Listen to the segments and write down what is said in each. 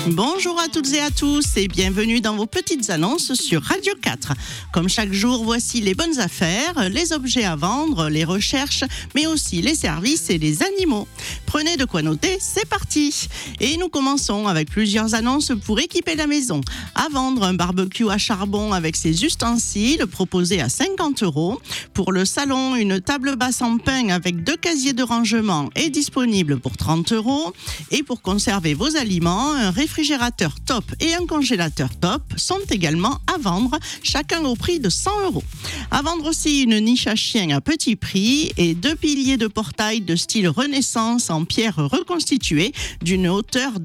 Bonjour à toutes et à tous et bienvenue dans vos petites annonces sur Radio 4. Comme chaque jour, voici les bonnes affaires, les objets à vendre, les recherches, mais aussi les services et les animaux. Prenez de quoi noter, c'est parti. Et nous commençons avec plusieurs annonces pour équiper la maison. À vendre un barbecue à charbon avec ses ustensiles proposé à 50 €. Pour le salon, une table basse en pin avec 2 casiers de rangement est disponible pour 30 €. Et pour conserver vos aliments, un réfrigérateur top et un congélateur top sont également à vendre, chacun au prix de 100 €. À vendre aussi une niche à chien à petit prix et 2 piliers de portail de style Renaissance en pierre reconstituée d'une hauteur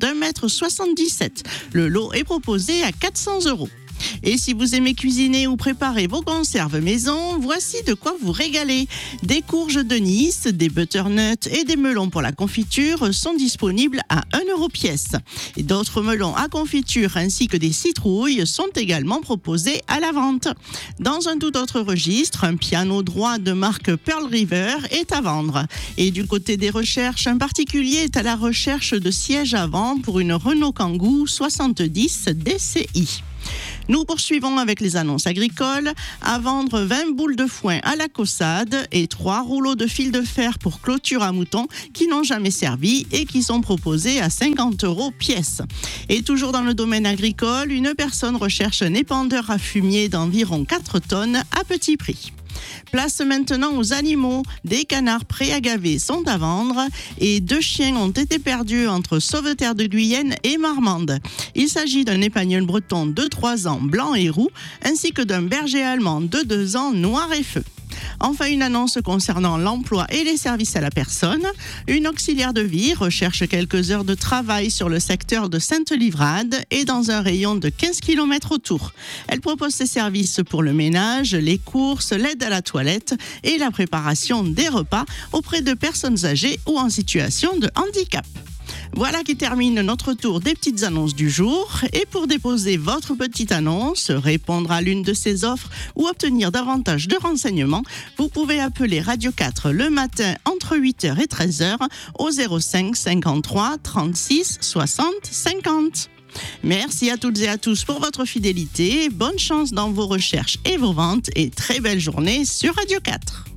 d'1,77 m. Le lot est proposé à 400 €. Et si vous aimez cuisiner ou préparer vos conserves maison, voici de quoi vous régaler. Des courges de Nice, des butternuts et des melons pour la confiture sont disponibles à 1 € pièce. Et d'autres melons à confiture ainsi que des citrouilles sont également proposés à la vente. Dans un tout autre registre, un piano droit de marque Pearl River est à vendre. Et du côté des recherches, un particulier est à la recherche de sièges avant pour une Renault Kangoo 70 DCI. Nous poursuivons avec les annonces agricoles. À vendre 20 boules de foin à la caussade et 3 rouleaux de fil de fer pour clôture à moutons qui n'ont jamais servi et qui sont proposés à 50 € pièce. Et toujours dans le domaine agricole, une personne recherche un épandeur à fumier d'environ 4 tonnes à petit prix. Place maintenant aux animaux. Des canards prêts à gaver sont à vendre et 2 chiens ont été perdus entre Sauveterre de Guyenne et Marmande. Il s'agit d'un épagneul breton de 3 ans blanc et roux ainsi que d'un berger allemand de 2 ans noir et feu. Enfin, une annonce concernant l'emploi et les services à la personne. Une auxiliaire de vie recherche quelques heures de travail sur le secteur de Sainte-Livrade et dans un rayon de 15 km autour. Elle propose ses services pour le ménage, les courses, l'aide à la toilette et la préparation des repas auprès de personnes âgées ou en situation de handicap. Voilà qui termine notre tour des petites annonces du jour. Et pour déposer votre petite annonce, répondre à l'une de ces offres ou obtenir davantage de renseignements, vous pouvez appeler Radio 4 le matin entre 8h et 13h au 05 53 36 60 50. Merci à toutes et à tous pour votre fidélité. Bonne chance dans vos recherches et vos ventes et très belle journée sur Radio 4.